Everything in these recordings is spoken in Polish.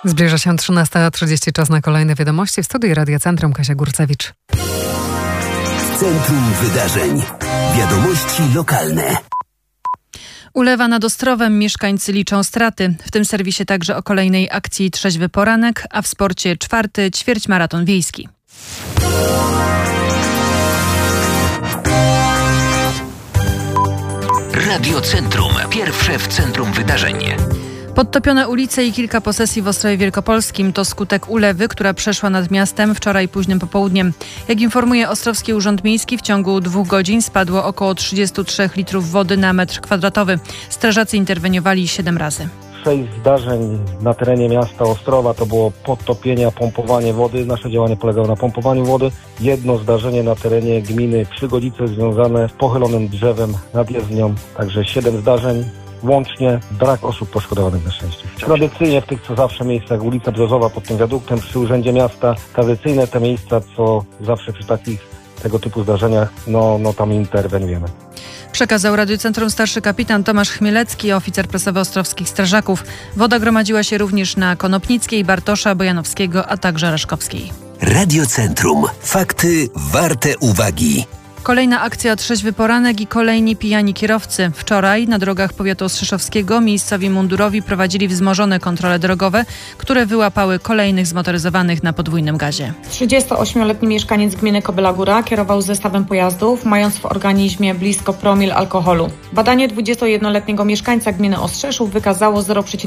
Zbliża się 13:30, czas na kolejne wiadomości. W studiu Radia Centrum Kasia Górcewicz. W centrum wydarzeń. Wiadomości lokalne. Ulewa nad Ostrowem, mieszkańcy liczą straty. W tym serwisie także o kolejnej akcji Trzeźwy Poranek, a w sporcie 4. ćwierćmaraton wiejski. Radio Centrum. Pierwsze w centrum wydarzeń. Podtopione ulice i kilka posesji w Ostrowie Wielkopolskim to skutek ulewy, która przeszła nad miastem wczoraj późnym popołudniem. Jak informuje Ostrowski Urząd Miejski, w ciągu 2 godzin spadło około 33 litrów wody na metr kwadratowy. Strażacy interweniowali 7 razy. 6 zdarzeń na terenie miasta Ostrowa to było podtopienie, pompowanie wody. Nasze działanie polegało na pompowaniu wody. Jedno zdarzenie na terenie gminy Przygolice związane z pochylonym drzewem nad jezdnią. Także 7 zdarzeń. Łącznie brak osób poszkodowanych na szczęście. Tradycyjnie w tych co zawsze miejscach ulica Brzezowa pod tym wiaduktem przy Urzędzie Miasta. Tradycyjne te miejsca, co zawsze przy takich tego typu zdarzeniach, no tam interweniujemy. Przekazał Radiu Centrum starszy kapitan Tomasz Chmielecki, oficer prasowy ostrowskich strażaków. Woda gromadziła się również na Konopnickiej, Bartosza, Bojanowskiego, a także Reszkowskiej. Radio Centrum. Fakty warte uwagi. Kolejna akcja Trzeźwy Poranek i kolejni pijani kierowcy. Wczoraj na drogach powiatu ostrzeszowskiego miejscowi mundurowi prowadzili wzmożone kontrole drogowe, które wyłapały kolejnych zmotoryzowanych na podwójnym gazie. 38-letni mieszkaniec gminy Kobyla Góra kierował zestawem pojazdów, mając w organizmie blisko promil alkoholu. Badanie 21-letniego mieszkańca gminy Ostrzeszów wykazało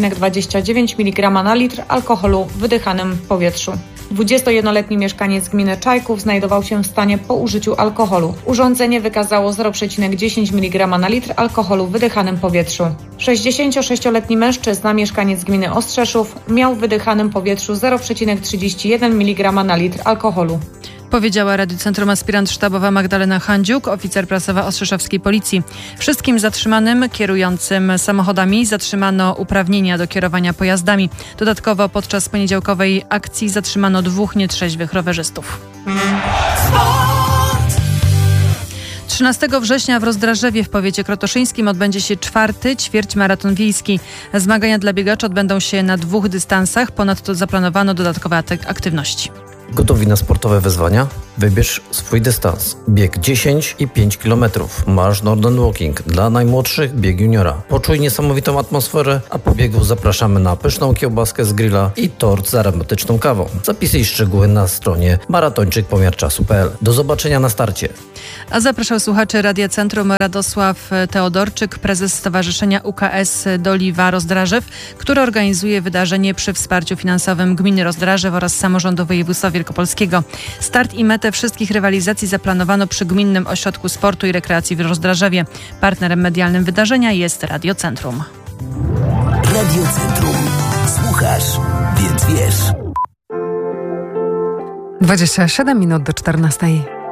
0,29 mg na litr alkoholu w wydychanym powietrzu. 21-letni mieszkaniec gminy Czajków znajdował się w stanie po użyciu alkoholu. Urządzenie wykazało 0,10 mg na litr alkoholu w wydychanym powietrzu. 66-letni mężczyzna, mieszkaniec gminy Ostrzeszów, miał w wydychanym powietrzu 0,31 mg na litr alkoholu. Powiedziała Radiu Centrum aspirant sztabowa Magdalena Handziuk, oficer prasowa ostrzeszowskiej policji. Wszystkim zatrzymanym kierującym samochodami zatrzymano uprawnienia do kierowania pojazdami. Dodatkowo podczas poniedziałkowej akcji zatrzymano 2 nietrzeźwych rowerzystów. 13 września w Rozdrażewie w powiecie krotoszyńskim odbędzie się 4. ćwierćmaraton wiejski. Zmagania dla biegaczy odbędą się na 2 dystansach, ponadto zaplanowano dodatkowe aktywności. Gotowi na sportowe wyzwania? Wybierz swój dystans. Bieg 10 i 5 km. Marsz Northern Walking dla najmłodszych, bieg juniora. Poczuj niesamowitą atmosferę, a po biegu zapraszamy na pyszną kiełbaskę z grilla i tort z aromatyczną kawą. Zapisy i szczegóły na stronie maratończykpomiarczasu.pl. Do zobaczenia na starcie. A zapraszał słuchaczy Radia Centrum Radosław Teodorczyk, prezes Stowarzyszenia UKS Doliwa Rozdrażew, który organizuje wydarzenie przy wsparciu finansowym gminy Rozdrażew oraz samorządu województwa wielkopolskiego. Start i metę wszystkich rywalizacji zaplanowano przy Gminnym Ośrodku Sportu i Rekreacji w Rozdrażewie. Partnerem medialnym wydarzenia jest Radio Centrum. Radio Centrum. Słuchasz, więc wiesz. 27 minut do 14.